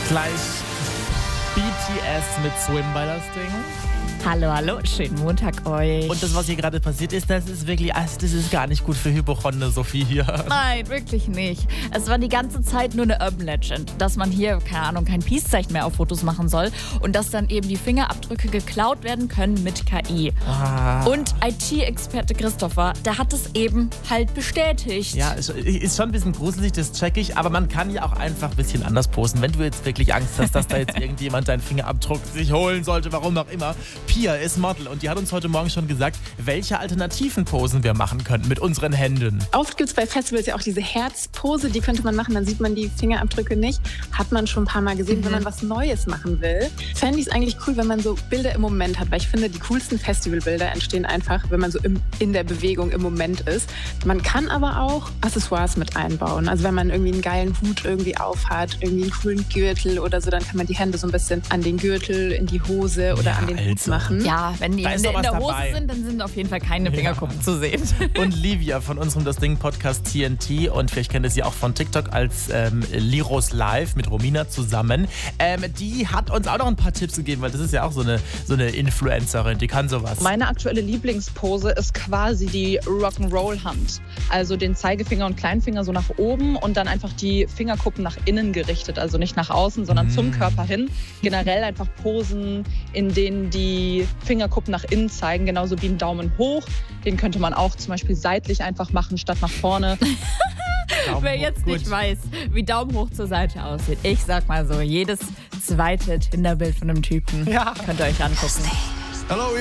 Gleich BTS mit Swim bei das Ding. Hallo, hallo, schönen Montag euch. Und das, was hier gerade passiert ist, das ist wirklich, das ist gar nicht gut für Hypochonde, Sophie hier. Nein, wirklich nicht. Es war die ganze Zeit nur eine Urban Legend, dass man hier, keine Ahnung, kein Peace-Zeichen mehr auf Fotos machen soll und dass dann eben die Fingerabdrücke geklaut werden können mit KI. Und IT-Experte Christopher, der hat es eben halt bestätigt. Ja, ist schon ein bisschen gruselig, das check ich, aber man kann ja auch einfach ein bisschen anders posten. Wenn du jetzt wirklich Angst hast, dass da jetzt irgendjemand deinen Fingerabdruck sich holen sollte, warum auch immer. Pia ist Model und die hat uns heute Morgen schon gesagt, welche alternativen Posen wir machen können mit unseren Händen. Oft gibt es bei Festivals ja auch diese Herzpose, die könnte man machen, dann sieht man die Fingerabdrücke nicht. Hat man schon ein paar Mal gesehen, wenn man was Neues machen will. Fände ich es eigentlich cool, wenn man so Bilder im Moment hat, weil ich finde, die coolsten Festivalbilder entstehen einfach, wenn man so in der Bewegung im Moment ist. Man kann aber auch Accessoires mit einbauen. Also wenn man irgendwie einen geilen Hut irgendwie aufhat, irgendwie einen coolen Gürtel oder so, dann kann man die Hände so ein bisschen an den Gürtel, in die Hose oder an den Hut machen. Ja, wenn die in der Hose dabei sind, dann sind auf jeden Fall keine Fingerkuppen zu sehen. Und Livia von unserem Das Ding Podcast TNT und vielleicht kennt ihr sie auch von TikTok als Liros Live mit Romina zusammen. Die hat uns auch noch ein paar Tipps gegeben, weil das ist ja auch so eine Influencerin, die kann sowas. Meine aktuelle Lieblingspose ist quasi die Rock'n'Roll-Hand. Also den Zeigefinger und Kleinfinger so nach oben und dann einfach die Fingerkuppen nach innen gerichtet. Also nicht nach außen, sondern zum Körper hin. Generell einfach Posen, in denen die Fingerkuppen nach innen zeigen, genauso wie ein Daumen hoch. Den könnte man auch zum Beispiel seitlich einfach machen, statt nach vorne. Wer jetzt nicht weiß, wie Daumen hoch zur Seite aussieht, ich sag mal so, jedes zweite Tinderbild von einem Typen könnt ihr euch angucken. Hello,